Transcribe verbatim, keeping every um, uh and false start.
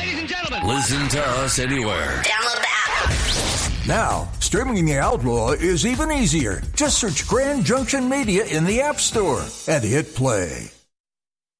Ladies and gentlemen. Listen to us anywhere. Download the app. Now, streaming The Outlaw is even easier. Just search Grand Junction Media in the App Store and hit play.